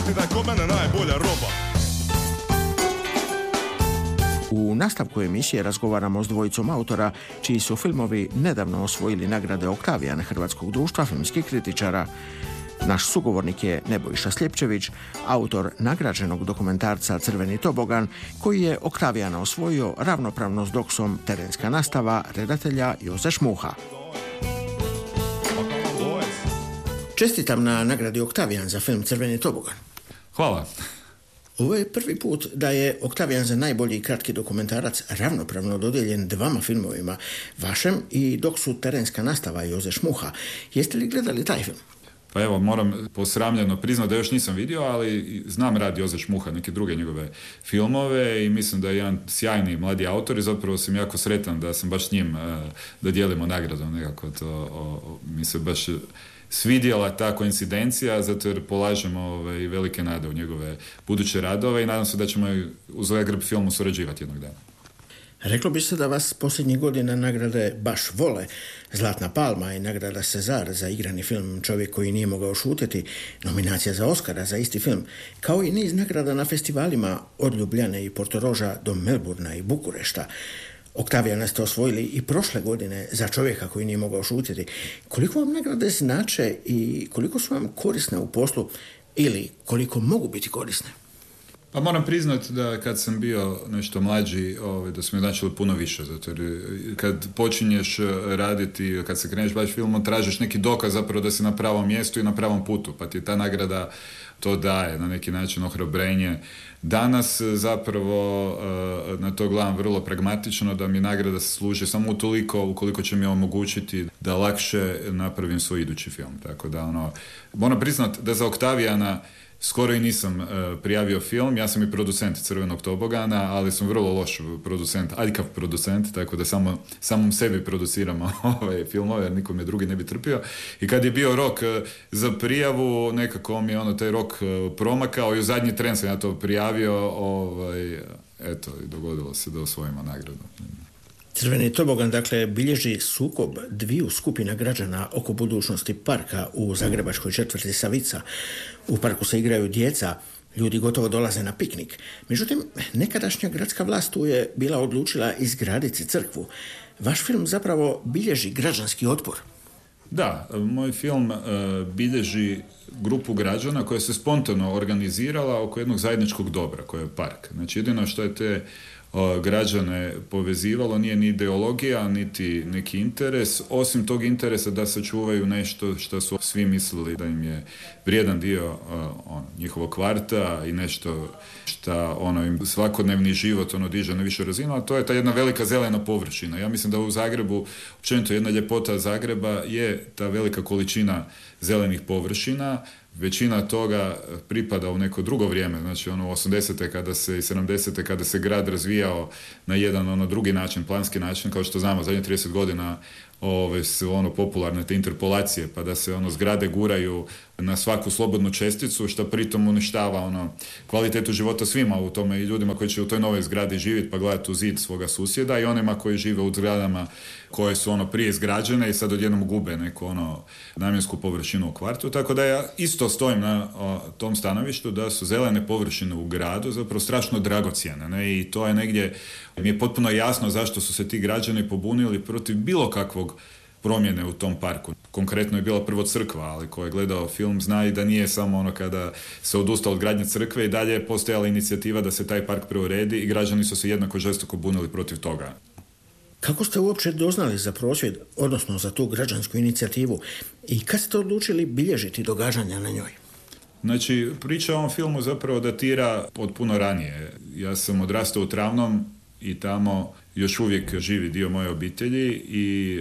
znati da je kod mene najbolja roba. U nastavku emisije razgovaramo s dvojicom autora čiji su filmovi nedavno osvojili nagrade Oktavijan Hrvatskog društva filmskih kritičara. Naš sugovornik je Nebojša Sljepčević, autor nagrađenog dokumentarca Crveni tobogan, koji je Oktavijana osvojio ravnopravno s doksom Terenska nastava redatelja Joze Šmuha. Čestitam na nagradi Oktavijan za film Crveni tobogan. Hvala. Ovo je prvi put da je Oktavijan za najbolji kratki dokumentarac ravnopravno dodijeljen dvama filmovima, vašem i doksu Terenska nastava Joze Šmuha. Jeste li gledali taj film? Pa evo, moram posramljeno priznati da još nisam vidio, ali znam rad Joze Šmuha, neke druge njegove filmove i mislim da je jedan sjajni mladi autor i zapravo sam jako sretan da sam baš s njim, da dijelimo nagradu nekako. Mi se baš svidjela ta koincidencija, zato jer polažemo velike nade u njegove buduće radove i nadam se da ćemo u Zagreb filmu surađivati jednog dana. Reklo bi se da vas posljednjih godina nagrade baš vole. Zlatna palma i nagrada Cezar za igrani film Čovjek koji nije mogao šutjeti, nominacija za Oscara za isti film, kao i niz nagrada na festivalima od Ljubljane i Portoroža do Melburna i Bukurešta. Oktavijana ste osvojili i prošle godine za Čovjeka koji nije mogao šutjeti. Koliko vam nagrade znače i koliko su vam korisne u poslu ili koliko mogu biti korisne? Pa moram priznati da kad sam bio nešto mlađi, da su mi značili puno više, zato jer kad počinješ raditi, kad se kreneš baviti filmom, tražiš neki dokaz zapravo da si na pravom mjestu i na pravom putu, pa ti ta nagrada to daje na neki način ohrabrenje. Danas zapravo na to gledam vrlo pragmatično, da mi nagrada služi samo utoliko ukoliko će mi omogućiti da lakše napravim svoj idući film. Tako da moram priznati da za Oktavijana skoro i nisam prijavio film, ja sam i producent Crvenog tobogana, ali sam vrlo loš producent, aljkav producent, tako da samom sebi produciramo ove filmove, jer nikom je drugi ne bi trpio. I kad je bio rok za prijavu, nekako mi je taj rok promakao i u zadnji tren sam ja to prijavio, eto, i dogodilo se da osvojimo nagradu. Crveni tobogan, dakle, bilježi sukob dviju skupina građana oko budućnosti parka u zagrebačkoj četvrti Savica. U parku se igraju djeca, ljudi gotovo dolaze na piknik. Međutim, nekadašnja gradska vlast tu je bila odlučila izgraditi crkvu. Vaš film zapravo bilježi građanski otpor. Da, moj film bilježi grupu građana koja se spontano organizirala oko jednog zajedničkog dobra, koje je park. Znači, jedino što je te građane povezivalo nije ni ideologija, niti neki interes, osim tog interesa da sačuvaju nešto što su svi mislili da im je vrijedan dio njihovog kvarta i nešto što im svakodnevni život diže na višu razinu, a to je ta jedna velika zelena površina. Ja mislim da u Zagrebu, općenito jedna ljepota Zagreba je ta velika količina zelenih površina. Većina toga pripada u neko drugo vrijeme, znači 80. kada se i 70. kada se grad razvijao na jedan drugi način, planski način, kao što znamo, zadnjih 30 godina su popularne te interpolacije, pa da se zgrade guraju na svaku slobodnu česticu, što pritom uništava kvalitetu života svima u tome, i ljudima koji će u toj novoj zgradi živjeti pa gledati u zid svoga susjeda, i onima koji žive u zgradama koje su prije izgrađene i sad odjednom gube neku namjensku površinu u kvartu. Tako da ja isto stojim na tom stanovištu da su zelene površine u gradu zapravo strašno dragocjene, ne? I to je negdje, mi je potpuno jasno zašto su se ti građani pobunili protiv bilo kakvog promjene u tom parku. Konkretno je bila prvo crkva, ali ko je gledao film zna i da nije samo kada se odustalo od gradnje crkve, i dalje je postojala inicijativa da se taj park preuredi i građani su se jednako žestoko bunili protiv toga. Kako ste uopće doznali za prosvjed, odnosno za tu građansku inicijativu, i kad ste odlučili bilježiti događanja na njoj? Znači, priča o ovom filmu zapravo datira od puno ranije. Ja sam odrastao u Travnom i tamo još uvijek živi dio moje obitelji, i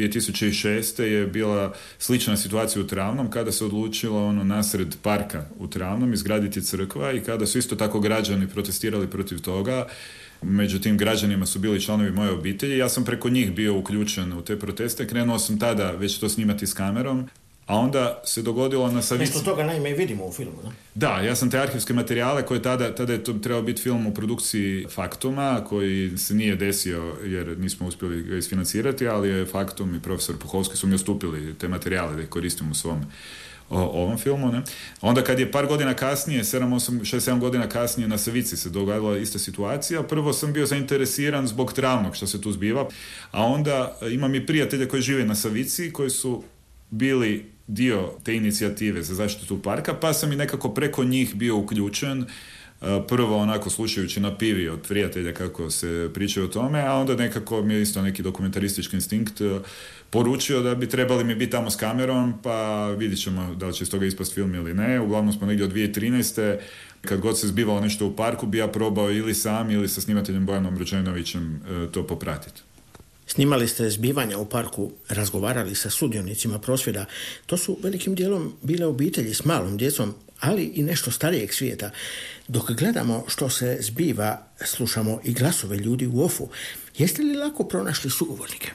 2006. je bila slična situacija u Travnom kada se odlučilo nasred parka u Travnom izgraditi crkva, i kada su isto tako građani protestirali protiv toga. Među tim građanima su bili članovi moje obitelji. Ja sam preko njih bio uključen u te proteste. Krenuo sam tada već to snimati s kamerom, a onda se dogodilo na Savici. Nešto toga naime i vidimo u filmu, da? Da, ja sam te arhivske materijale koje tada je to trebao biti film u produkciji Faktuma, koji se nije desio jer nismo uspjeli ga isfinancirati, ali je Faktum i profesor Puhovski su mi ustupili te materijale da ih koristim u svom o ovom filmu, ne? Onda kad je par godina kasnije, 6-7 godina kasnije na Savici se dogodila ista situacija, prvo sam bio zainteresiran zbog Travnog što se tu zbiva, a onda imam i prijatelje koji žive na Savici, koji su bili dio te inicijative za zaštitu parka, pa sam i nekako preko njih bio uključen, prvo onako slušajući na pivi od prijatelja kako se pričaju o tome, a onda nekako mi je isto neki dokumentaristički instinkt poručio da bi trebali mi biti tamo s kamerom, pa vidit ćemo da li će iz toga ispast film ili ne. Uglavnom smo negdje od 2013. Kad god se zbivalo nešto u parku, bi ja probao ili sam ili sa snimateljem Bojanom Ruđenovićem to popratiti. Snimali ste zbivanja u parku, razgovarali sa sudionicima prosvjeda. To su velikim dijelom bile obitelji s malom djecom, ali i nešto starijeg svijeta. Dok gledamo što se zbiva, slušamo i glasove ljudi u ofu. Jeste li lako pronašli sugovornike?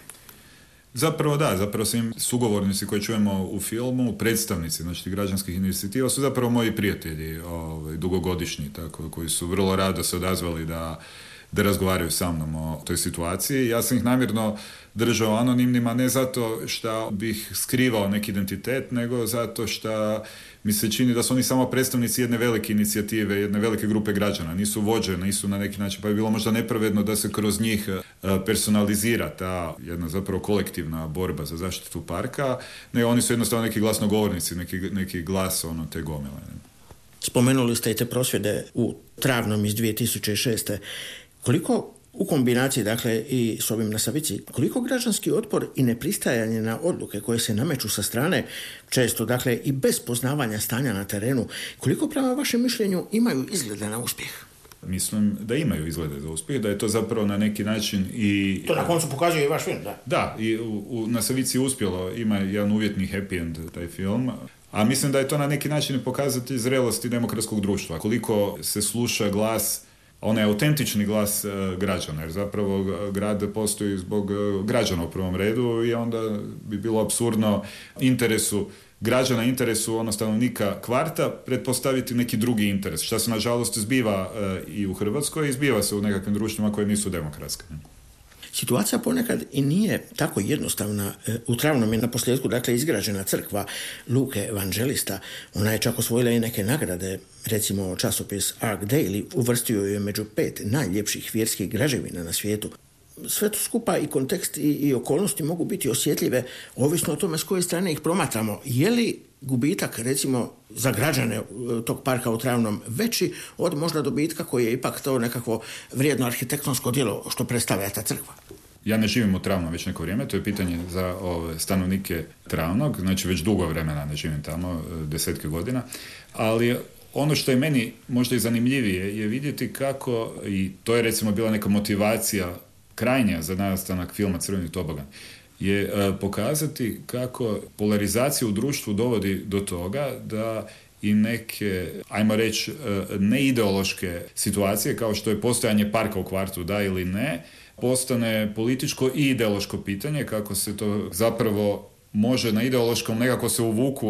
Zapravo su im sugovornici koje čujemo u filmu, predstavnici, znači građanskih inicijativa su zapravo moji prijatelji, dugogodišnji, tako, koji su vrlo rado se odazvali da razgovaraju sa mnom o toj situaciji. Ja sam ih namjerno držao anonimnima, ne zato što bih skrivao neki identitet, nego zato što mi se čini da su oni samo predstavnici jedne velike inicijative, jedne velike grupe građana. Nisu vođe, nisu na neki način, pa bi bilo možda nepravedno da se kroz njih personalizira ta jedna zapravo kolektivna borba za zaštitu parka, nego oni su jednostavno neki glasnogovornici, neki glas te gomile. Spomenuli ste i te prosvjede u Travnom iz 2006. Koliko u kombinaciji, dakle, i s ovim na Savici, koliko građanski otpor i nepristajanje na odluke koje se nameću sa strane, često, dakle, i bez poznavanja stanja na terenu, koliko prema vašem mišljenju imaju izglede na uspjeh? Mislim da imaju izglede za uspjeh, da je to zapravo na neki način i... To na koncu pokazuje i vaš film, da? Da, i na Savici uspjelo, ima jedan uvjetni happy end taj film, a mislim da je to na neki način pokazati zrelosti demokratskog društva. Koliko se sluša glas, onaj autentični glas građana, jer zapravo grad postoji zbog građana u prvom redu i onda bi bilo apsurdno interesu građana, interesu stanovnika kvarta pretpostaviti neki drugi interes, što se nažalost zbiva i u Hrvatskoj i zbiva se u nekakvim društvima koje nisu demokratske. Situacija ponekad i nije tako jednostavna. U Travnom je naposljedku, dakle, izgrađena crkva Luke Evanđelista. Ona je čak osvojila i neke nagrade. Recimo, časopis Ark Daily uvrstio je među 5 najljepših vjerskih građevina na svijetu. Sve to skupa i kontekst i okolnosti mogu biti osjetljive, ovisno o tome s koje strane ih promatramo. Je li gubitak, recimo, za građane tog parka u Travnom veći od možda dobitka koji je ipak to nekakvo vrijedno arhitektonsko djelo što predstavlja ta crkva? Ja ne živim u Travnom već neko vrijeme, to je pitanje za stanovnike Travnog, znači već dugo vremena ne živim tamo, 10 godina, ali ono što je meni možda i zanimljivije je vidjeti kako, i to je recimo bila neka motivacija krajnja za nastanak filma Crveni tobogan, je pokazati kako polarizacija u društvu dovodi do toga da i neke, ajmo reći, neideološke situacije, kao što je postojanje parka u kvartu, da ili ne, postane političko i ideološko pitanje, kako se to zapravo može na ideološkom nekako se uvuku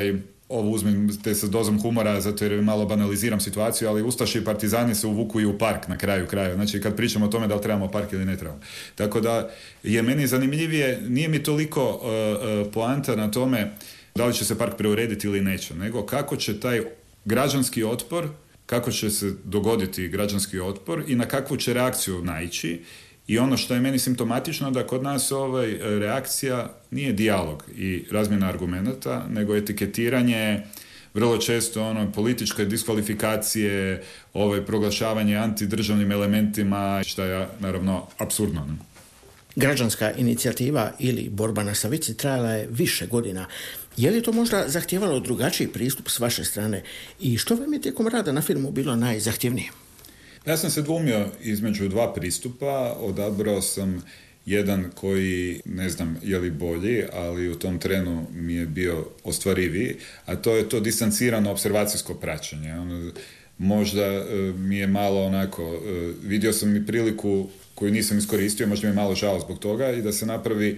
ovo uzmite sa dozom humora, zato jer malo banaliziram situaciju, ali ustaše i partizani se uvuku i u park na kraju kraja. Znači, kad pričamo o tome da li trebamo park ili ne trebamo. Tako da je meni zanimljivije, nije mi toliko poanta na tome da li će se park preurediti ili neće, nego kako će taj građanski otpor, kako će se dogoditi građanski otpor i na kakvu će reakciju naići. I ono što je meni simptomatično da kod nas reakcija nije dijalog i razmjena argumenata, nego etiketiranje, vrlo često političke diskvalifikacije, proglašavanje antidržavnim elementima, što je naravno apsurdno. Ne? Građanska inicijativa ili borba na Savici trajala je više godina. Je li to možda zahtijevalo drugačiji pristup s vaše strane i što vam je tijekom rada na filmu bilo najzahtjevnije? Ja sam se dvoumio između dva pristupa, odabrao sam jedan koji, ne znam je li bolji, ali u tom trenu mi je bio ostvariviji, a to je to distancirano observacijsko praćenje. Možda mi je malo vidio sam i priliku koju nisam iskoristio, možda mi je malo žao zbog toga i da se napravi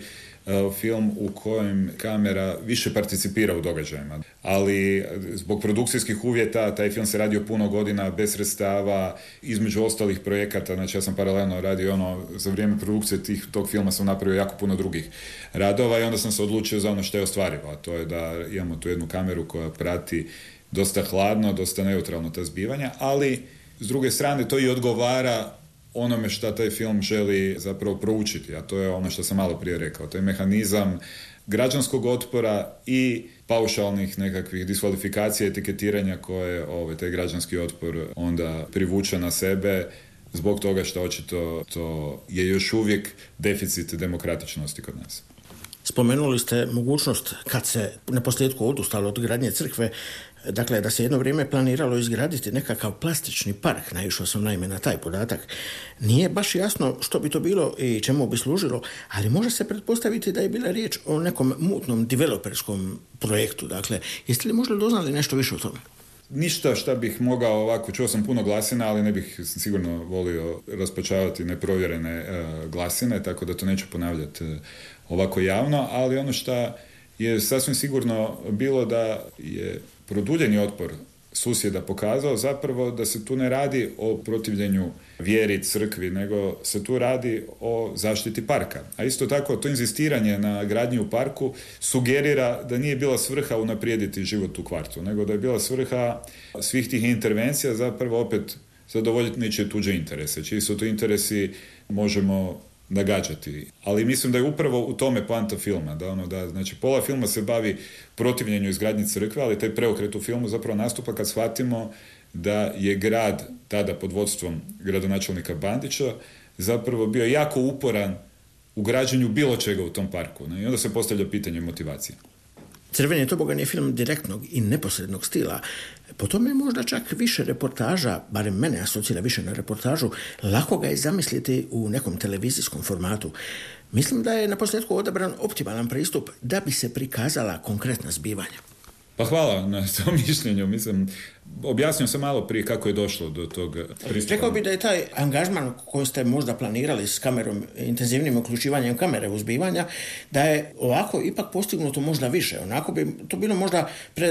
film u kojem kamera više participira u događajima. Ali zbog produkcijskih uvjeta taj film se radio puno godina bez sredstava, između ostalih projekata. Znači ja sam paralelno radio za vrijeme produkcije tog filma sam napravio jako puno drugih radova i onda sam se odlučio za ono što je ostvarivo, a to je da imamo tu jednu kameru koja prati dosta hladno, dosta neutralno ta zbivanja, ali s druge strane to i odgovara onome što taj film želi zapravo proučiti, a to je ono što sam malo prije rekao. To je mehanizam građanskog otpora i paušalnih nekakvih diskvalifikacija, etiketiranja koje taj građanski otpor onda privuče na sebe zbog toga što očito to je još uvijek deficit demokratičnosti kod nas. Spomenuli ste mogućnost kad se na posljedku odustalo od gradnje crkve, dakle da se jedno vrijeme planiralo izgraditi nekakav plastični park, naišao sam naime na taj podatak. Nije baš jasno što bi to bilo i čemu bi služilo, ali može se pretpostaviti da je bila riječ o nekom mutnom developerskom projektu. Dakle, jeste li možda doznali nešto više o tome? Ništa što bih mogao ovako, čuo sam puno glasina, ali ne bih sigurno volio raspačavati neprovjerene glasine, tako da to neću ponavljati ovako javno, ali ono što je sasvim sigurno bilo da je produljeni otpor susjeda pokazao zapravo da se tu ne radi o protivljenju vjeri, crkvi, nego se tu radi o zaštiti parka. A isto tako to inzistiranje na gradnji u parku sugerira da nije bila svrha unaprijediti život u kvartu, nego da je bila svrha svih tih intervencija zapravo opet zadovoljiti nečije tuđe interese. Čiji su to interesi možemo nagađati. Ali mislim da je upravo u tome poanta filma. Znači, pola filma se bavi protivljenju izgradnji crkve, ali taj preokret u filmu zapravo nastupa kad shvatimo da je grad, tada pod vodstvom gradonačelnika Bandića, zapravo bio jako uporan u građenju bilo čega u tom parku. I onda se postavlja pitanje motivacije. Crveni tobogan je film direktnog i neposrednog stila. Po tome je možda čak više reportaža, barem mene asocira više na reportažu, lako ga je zamisliti u nekom televizijskom formatu. Mislim da je na posljedku odabran optimalan pristup da bi se prikazala konkretna zbivanja. Pa hvala na tom mišljenju. Mislim, objasnio sam malo prije kako je došlo do tog pristupa. Rekao bi da je taj angažman koji ste možda planirali s kamerom, intenzivnim uključivanjem kamere u zbivanja, da je ovako ipak postignuto možda više. Onako bi to bilo možda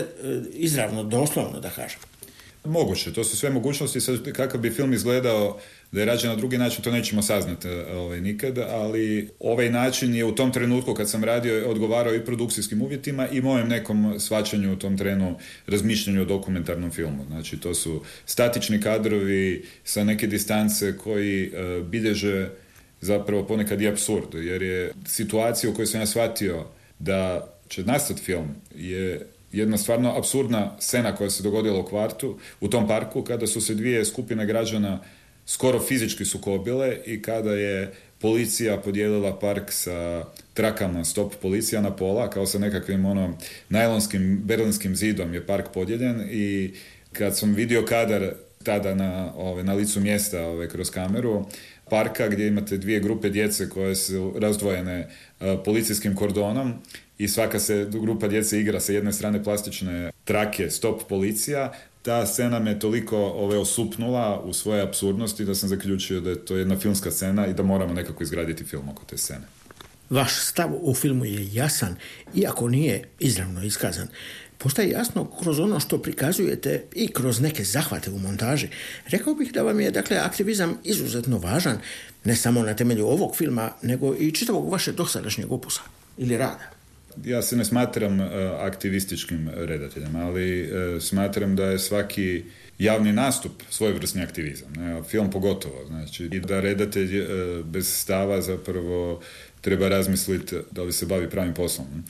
izravno, doslovno da kažem. Moguće, to su sve mogućnosti. Sad, kakav bi film izgledao da je rađen na drugi način, to nećemo saznati nikad, ali ovaj način je u tom trenutku kad sam radio odgovarao i produkcijskim uvjetima i mojem nekom shvaćanju u tom trenu, razmišljanju o dokumentarnom filmu. Znači, to su statični kadrovi sa neke distance koji bilježe zapravo ponekad i apsurd, jer je situacija u kojoj sam ja shvatio da će nastati film je jedna stvarno apsurdna scena koja se dogodila u kvartu, u tom parku, kada su se dvije skupine građana skoro fizički sukobile i kada je policija podijelila park sa trakama stop policija na pola, kao sa nekakvim najlonskim berlinskim zidom je park podijeljen i kad sam vidio kadar tada na licu mjesta kroz kameru parka gdje imate dvije grupe djece koje su razdvojene policijskim kordonom i svaka se grupa djece igra sa jedne strane plastične trake stop policija, ta scena me toliko osupnula u svoje apsurdnosti da sam zaključio da je to jedna filmska scena i da moramo nekako izgraditi film oko te scene. Vaš stav u filmu je jasan, iako nije izravno iskazan. Postaje jasno kroz ono što prikazujete i kroz neke zahvate u montaži. Rekao bih da vam je, dakle, aktivizam izuzetno važan, ne samo na temelju ovog filma, nego i čitavog vašeg dosadašnjeg opusa ili rada. Ja se ne smatram aktivističkim redateljem, ali smatram da je svaki javni nastup svojevrsni aktivizam. Ne? Film pogotovo. Znači, i da redatelj bez stava zapravo treba razmisliti da li se bavi pravim poslom. Ne?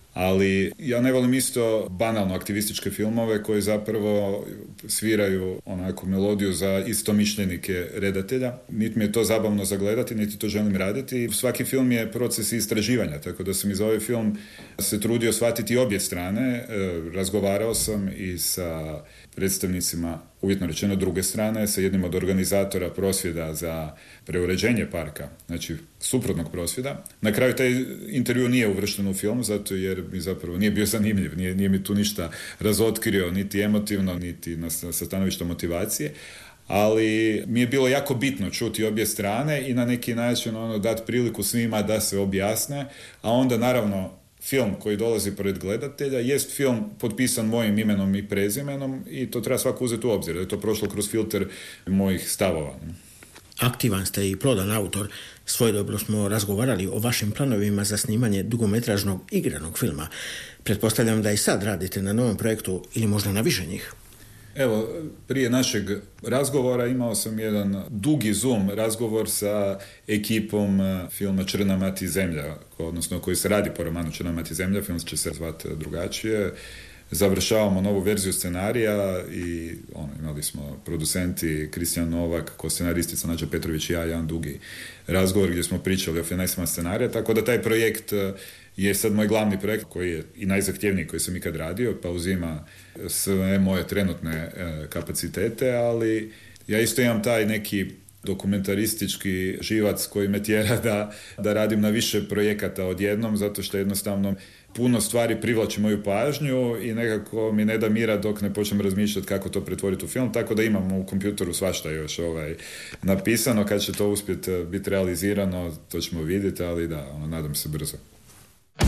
Ali ja ne volim isto banalno aktivističke filmove koji zapravo sviraju onako melodiju za istomišljenike redatelja. Niti mi je to zabavno zagledati, niti to želim raditi. Svaki film je proces istraživanja, tako da sam i za ovaj film se trudio shvatiti obje strane. Razgovarao sam i sa predstavnicima uvjetno rečeno druge strane, sa jednim od organizatora prosvjeda za preuređenje parka, znači suprotnog prosvjeda. Na kraju taj intervju nije uvršten u film, zato jer mi zapravo nije bio zanimljiv, nije mi tu ništa razotkrio, niti emotivno, niti sa stanovišta motivacije, ali mi je bilo jako bitno čuti obje strane i na neki način dati priliku svima da se objasne, a onda naravno film koji dolazi pred gledatelja jest film potpisan mojim imenom i prezimenom i to treba svako uzeti u obzir, da je to prošlo kroz filter mojih stavova. Aktivan ste i plodan autor. Svojedobno smo razgovarali o vašim planovima za snimanje dugometražnog igranog filma. Pretpostavljam da i sad radite na novom projektu ili možda na više njih. Evo, prije našeg razgovora imao sam jedan dugi Zoom razgovor sa ekipom filma Črna mati zemlja, odnosno koji se radi po romanu Črna mati zemlja, film će se zvati drugačije. Završavamo novu verziju scenarija i imali smo producenti Kristijan Novak, ko-scenaristica Nađa Petrović i ja, jedan dugi razgovor gdje smo pričali o finesima scenarija, tako da taj projekt je sad moj glavni projekt koji je i najzahtjevniji koji sam ikad radio, pa uzima sve moje trenutne kapacitete, ali ja isto imam taj neki dokumentaristički živac koji me tjera da radim na više projekata odjednom, zato što jednostavno puno stvari privlači moju pažnju i nekako mi ne da mira dok ne počnem razmišljati kako to pretvoriti u film, tako da imam u kompjuteru svašta još napisano. Kad će to uspjeti biti realizirano, to ćemo vidjeti, ali da, nadam se brzo.